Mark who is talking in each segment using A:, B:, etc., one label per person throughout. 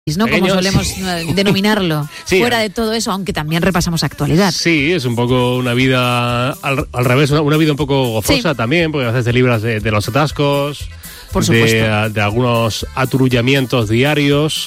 A: ¿no? Como solemos denominarlo,
B: sí,
A: fuera de todo eso, aunque también repasamos actualidad.
B: Sí, es un poco una vida al revés, una vida un poco gozosa también, porque a veces te libras de los atascos,
A: por supuesto,
B: de algunos aturullamientos diarios.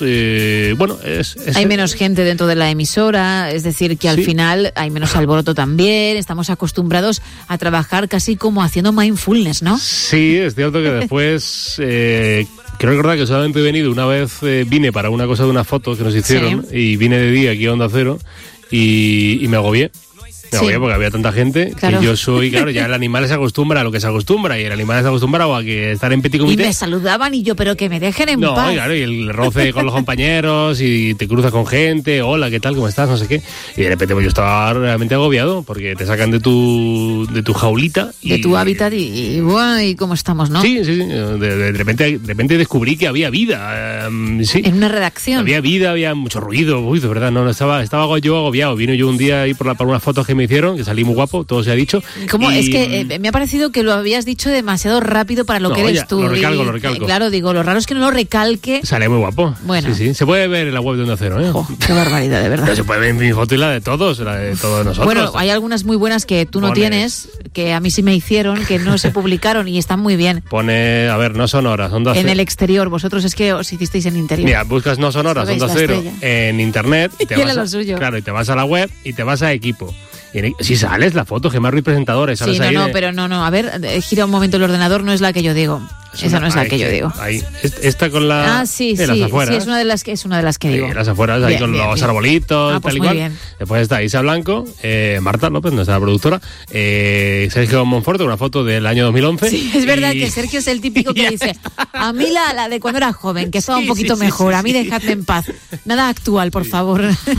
A: Hay menos gente dentro de la emisora, es decir, que al final hay menos alboroto también, estamos acostumbrados a trabajar casi como haciendo mindfulness, ¿no?
B: Sí, es cierto que después... Quiero recordar que solamente he venido una vez, vine para una cosa de una foto que nos hicieron y vine de día aquí a Onda Cero y me agobié. Me agobié porque había tanta gente que yo soy, claro, ya el animal se acostumbra a lo que se acostumbra y el animal se acostumbra a que estar en petit comité.
A: Y me saludaban y yo, pero que me dejen en paz.
B: Claro, y el roce con los compañeros y te cruzas con gente, hola, ¿qué tal? ¿Cómo estás? No sé qué. Y de repente pues, yo estaba realmente agobiado porque te sacan de tu jaulita.
A: De tu hábitat y cómo estamos, ¿no?
B: Sí. De repente descubrí que había vida. Sí.
A: En una redacción.
B: Había vida, había mucho ruido. Uy, de verdad, no estaba yo agobiado. Vino yo un día ahí por unas fotos que me hicieron, que salí muy guapo, todo se ha dicho.
A: ¿Cómo? Es que me ha parecido que lo habías dicho demasiado rápido para lo que eres tú.
B: Lo recalco.
A: Claro, digo, lo raro es que no lo recalque.
B: Sale muy guapo.
A: Bueno.
B: Sí. Se puede ver en la web de Onda Cero, ¿eh?
A: Qué barbaridad, de verdad.
B: Pero se puede ver mi foto y la de todos nosotros.
A: Bueno, hay algunas muy buenas que tú no tienes, que a mí sí me hicieron, que no se publicaron y están muy bien.
B: Pone, a ver, no sonoras, Onda Cero.
A: En el exterior, vosotros es que os hicisteis en interior.
B: Mira, buscas no sonoras, Onda Cero en internet y te vas
A: lo suyo.
B: Claro, y te vas a la web y te vas a equipo. Si sales la foto, Gemma Ruiz presentadora.
A: Sí, pero no. A ver, gira un momento el ordenador, no es la que yo digo. Esa no es la que yo digo.
B: Ahí. Esta con la...
A: Ah, sí,
B: las afueras.
A: Sí, es una de las que digo.
B: Las afueras, ahí con los arbolitos,
A: pues
B: tal y
A: muy
B: cual.
A: Bien.
B: Después está Isa Blanco, Marta López, nuestra productora, Sergio Monforte, una foto del año 2011.
A: Sí, es verdad que Sergio es el típico que dice, a mí la de cuando era joven, que estaba un poquito mejor, a mí dejadme en paz. Nada actual, por favor.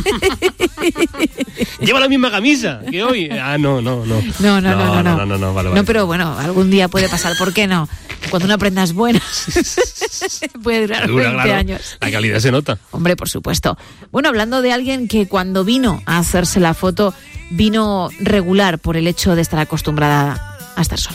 B: Lleva la misma camisa que hoy. No.
A: No,
B: Vale.
A: No, pero bueno, algún día puede pasar, ¿por qué no? Cuando una prenda es buena, puede durar 20 años.
B: La calidad se nota.
A: Hombre, por supuesto. Bueno, hablando de alguien que cuando vino a hacerse la foto, vino regular por el hecho de estar acostumbrada a estar sola.